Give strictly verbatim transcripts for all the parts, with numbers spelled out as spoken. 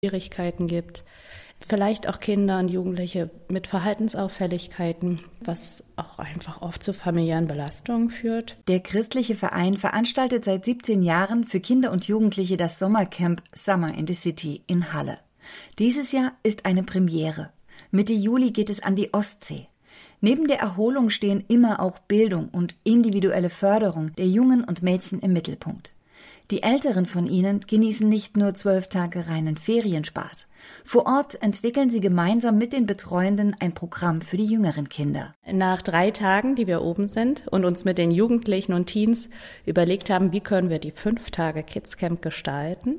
Schwierigkeiten gibt. Vielleicht auch Kinder und Jugendliche mit Verhaltensauffälligkeiten, was auch einfach oft zu familiären Belastungen führt. Der christliche Verein veranstaltet seit siebzehn Jahren für Kinder und Jugendliche das Sommercamp Summer in the City in Halle. Dieses Jahr ist eine Premiere. Mitte Juli geht es an die Ostsee. Neben der Erholung stehen immer auch Bildung und individuelle Förderung der Jungen und Mädchen im Mittelpunkt. Die Älteren von ihnen genießen nicht nur zwölf Tage reinen Ferienspaß. Vor Ort entwickeln sie gemeinsam mit den Betreuenden ein Programm für die jüngeren Kinder. Nach drei Tagen, die wir oben sind und uns mit den Jugendlichen und Teens überlegt haben, wie können wir die fünf Tage Kidscamp gestalten,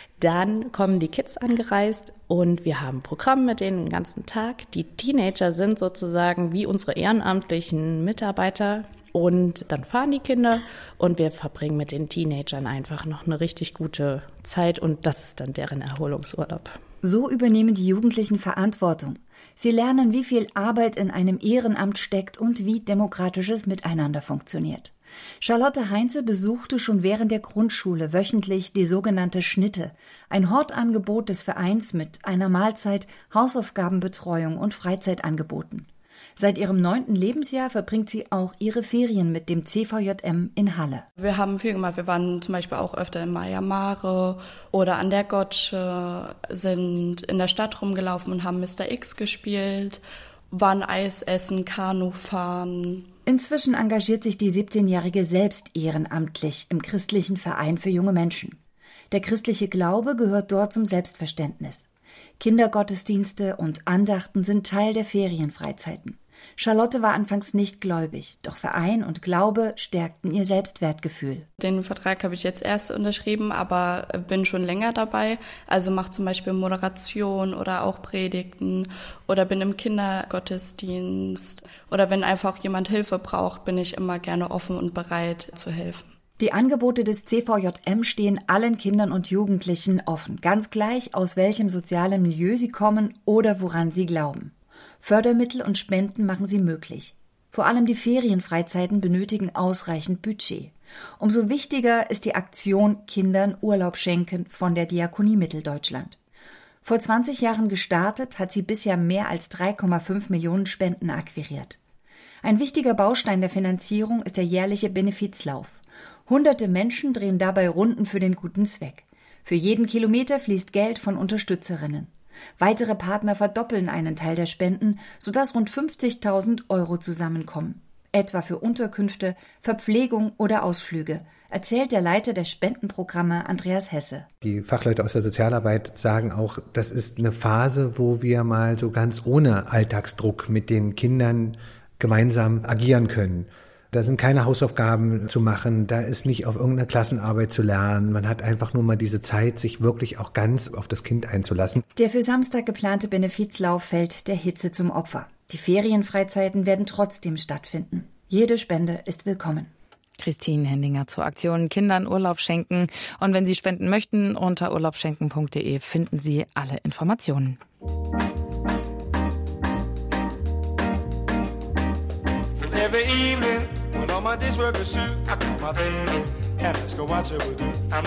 dann kommen die Kids angereist und wir haben ein Programm mit denen den ganzen Tag. Die Teenager sind sozusagen wie unsere ehrenamtlichen Mitarbeiter. Und dann fahren die Kinder und wir verbringen mit den Teenagern einfach noch eine richtig gute Zeit und das ist dann deren Erholungsurlaub. So übernehmen die Jugendlichen Verantwortung. Sie lernen, wie viel Arbeit in einem Ehrenamt steckt und wie demokratisches Miteinander funktioniert. Charlotte Heinze besuchte schon während der Grundschule wöchentlich die sogenannte Schnitte, ein Hortangebot des Vereins mit einer Mahlzeit, Hausaufgabenbetreuung und Freizeitangeboten. Seit ihrem neunten Lebensjahr verbringt sie auch ihre Ferien mit dem C V J M in Halle. Wir haben viel gemacht. Wir waren zum Beispiel auch öfter in Maya Mare oder an der Gotsche, sind in der Stadt rumgelaufen und haben Mister X gespielt, waren Eis essen, Kanu fahren. Inzwischen engagiert sich die siebzehnjährige selbst ehrenamtlich im christlichen Verein für junge Menschen. Der christliche Glaube gehört dort zum Selbstverständnis. Kindergottesdienste und Andachten sind Teil der Ferienfreizeiten. Charlotte war anfangs nicht gläubig, doch Verein und Glaube stärkten ihr Selbstwertgefühl. Den Vertrag habe ich jetzt erst unterschrieben, aber bin schon länger dabei. Also mache zum Beispiel Moderation oder auch Predigten oder bin im Kindergottesdienst. Oder wenn einfach jemand Hilfe braucht, bin ich immer gerne offen und bereit zu helfen. Die Angebote des C V J M stehen allen Kindern und Jugendlichen offen, ganz gleich, aus welchem sozialen Milieu sie kommen oder woran sie glauben. Fördermittel und Spenden machen sie möglich. Vor allem die Ferienfreizeiten benötigen ausreichend Budget. Umso wichtiger ist die Aktion Kindern Urlaub schenken von der Diakonie Mitteldeutschland. Vor zwanzig Jahren gestartet, hat sie bisher mehr als drei Komma fünf Millionen Spenden akquiriert. Ein wichtiger Baustein der Finanzierung ist der jährliche Benefizlauf. Hunderte Menschen drehen dabei Runden für den guten Zweck. Für jeden Kilometer fließt Geld von Unterstützerinnen. Weitere Partner verdoppeln einen Teil der Spenden, sodass rund fünfzigtausend Euro zusammenkommen. Etwa für Unterkünfte, Verpflegung oder Ausflüge, erzählt der Leiter der Spendenprogramme Andreas Hesse. Die Fachleute aus der Sozialarbeit sagen auch, das ist eine Phase, wo wir mal so ganz ohne Alltagsdruck mit den Kindern gemeinsam agieren können. Da sind keine Hausaufgaben zu machen, da ist nicht auf irgendeine Klassenarbeit zu lernen. Man hat einfach nur mal diese Zeit, sich wirklich auch ganz auf das Kind einzulassen. Der für Samstag geplante Benefizlauf fällt der Hitze zum Opfer. Die Ferienfreizeiten werden trotzdem stattfinden. Jede Spende ist willkommen. Christine Hendinger zur Aktion Kindern Urlaub schenken. Und wenn Sie spenden möchten, unter urlaubschenken punkt de finden Sie alle Informationen. Every evening, when all my days work are through, I call my baby and ask her what she would do. I'm